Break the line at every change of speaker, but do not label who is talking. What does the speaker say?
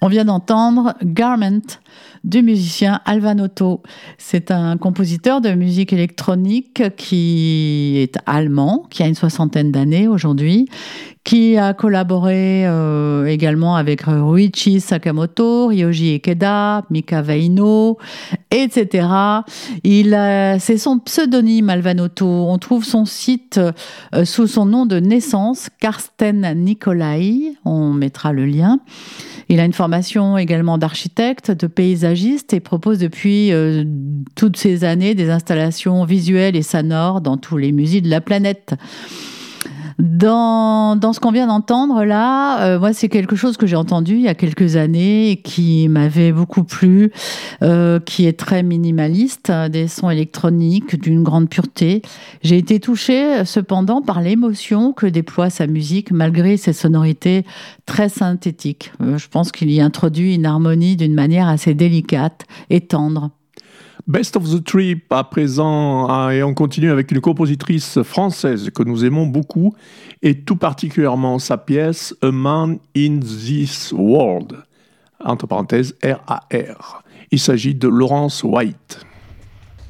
On vient d'entendre Garment du musicien Alvanotto. C'est un compositeur de musique électronique qui est allemand, qui a une 60aine d'années aujourd'hui, qui a collaboré également avec Ruichi Sakamoto, Ryoji Ikeda, Mika Veino, etc. C'est son pseudonyme Alvanotto. On trouve son site sous son nom de naissance, Karsten Nicolai. On mettra le lien. Il a une formation également d'architecte, de paysagiste et propose depuis toutes ces années des installations visuelles et sonores dans tous les musées de la planète. Dans ce qu'on vient d'entendre là, moi c'est quelque chose que j'ai entendu il y a quelques années et qui m'avait beaucoup plu, qui est très minimaliste, des sons électroniques d'une grande pureté. J'ai été touchée cependant par l'émotion que déploie sa musique malgré ses sonorités très synthétiques. Je pense qu'il y introduit une harmonie d'une manière assez délicate et tendre.
Best of the Trip à présent, et on continue avec une compositrice française que nous aimons beaucoup, et tout particulièrement sa pièce A Man in This World, entre parenthèses RAR. Il s'agit de Laurence White.